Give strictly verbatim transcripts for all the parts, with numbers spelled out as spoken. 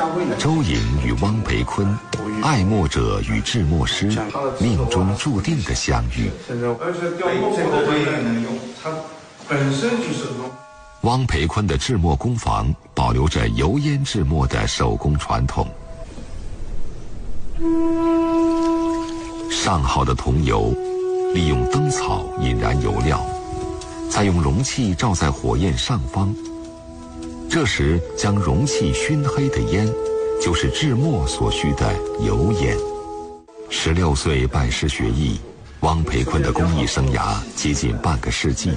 周颖与汪培坤，爱墨者与制墨师，命中注定的相遇。 而且雕墨这个不一定能用，它本身就是用。 汪培坤的制墨工坊保留着油烟制墨的手工传统。上好的桐油，利用灯草引燃油料，再用容器照在火焰上方。这时将容器熏黑的烟，就是制墨所需的油烟。十六岁拜师学艺，汪培坤的工艺生涯接近半个世纪。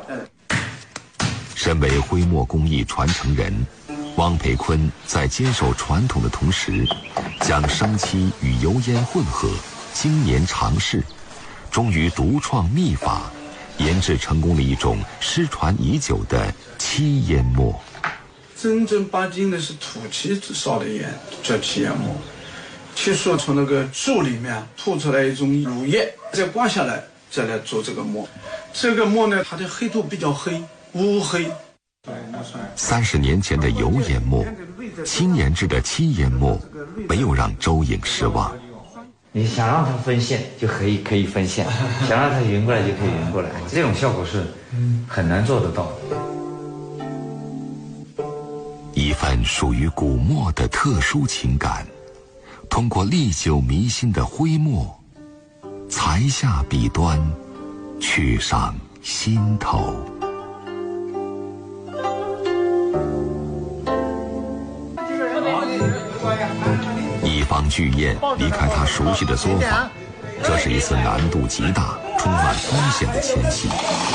身为徽墨工艺传承人，汪培坤在坚守传统的同时，将生漆与油烟混合，经年尝试，终于独创秘法，研制成功了一种失传已久的漆烟墨。 真正八经的是土漆烧的烟，叫漆烟墨。漆树从那个树里面吐出来一种乳液，再刮下来，再来做这个墨。这个墨呢，它的黑度比较黑，乌黑。 三十年前的油烟墨，新研制的漆烟墨，没有让周颖失望。 你想让它分线就可以可以分线，想让它匀过来就可以匀过来，这种效果是很难做得到的。 一份属于古墨的特殊情感，通过历久弥新的徽墨，裁下笔端，去上心头。一方巨雁离开他熟悉的作坊，这是一次难度极大、充满风险的迁徙。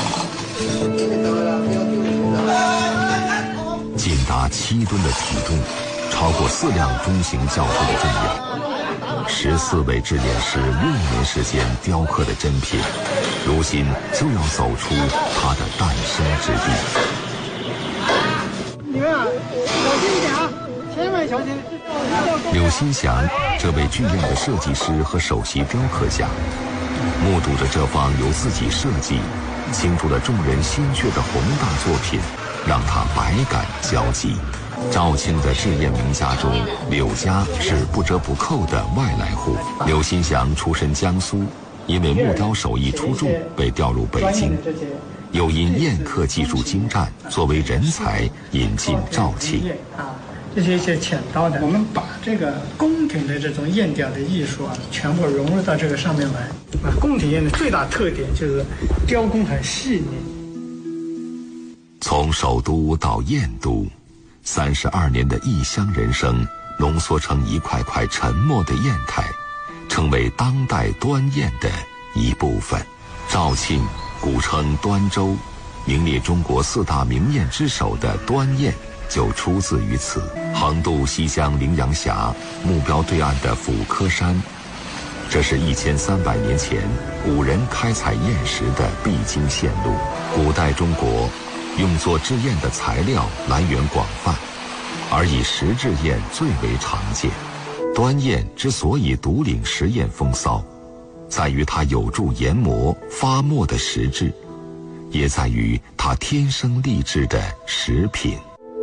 近达七吨的体重，超过四辆中型轿车的重量。十四位制烟师六年时间雕刻的珍品，如今就要走出它的诞生之地。 你们啊，小心一点啊，千万小心！ 柳新祥，这位巨雁的设计师和首席雕刻家，目睹着这方由自己设计、倾注了众人心血的宏大作品，让他百感交集。肇庆的制烟名家中，柳家是不折不扣的外来户。柳新祥出身江苏，因为木雕手艺出众，被调入北京，又因砚刻技术精湛，作为人才引进肇庆。 这些一些浅刀的，我们把这个宫廷的这种砚雕的艺术啊，全部融入到这个上面来。啊，宫廷砚的最大特点就是雕工很细腻。 从首都到燕都，三十二年的异乡人生，浓缩成一块块沉默的砚台，成为当代端砚的一部分。肇庆古称端州，名列中国四大名砚之首的端砚就出自于此。横渡西江陵阳峡，目标对岸的抚柯山，这是一千三百年前古人开采砚石的必经线路。古代中国用作制砚的材料来源广泛，而以石制砚最为常见。端砚之所以独领石砚风骚，在于它有助研磨发墨的石质，也在于它天生丽质的石品。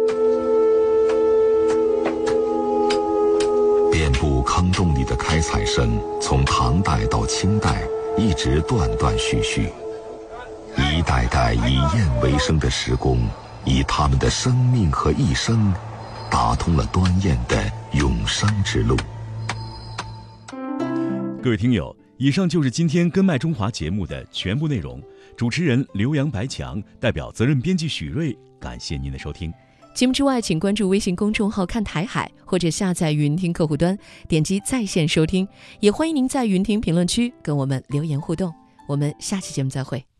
遍布坑洞里的开采声，从唐代到清代一直断断续续。一代代以砚为生的石工，以他们的生命和一生，打通了端砚的永生之路。 各位听友，以上就是今天根脉中华节目的全部内容。主持人刘洋、白强，代表责任编辑许瑞，感谢您的收听。 节目之外，请关注微信公众号看台海，或者下载云听客户端，点击在线收听。也欢迎您在云听评论区跟我们留言互动。我们下期节目再会。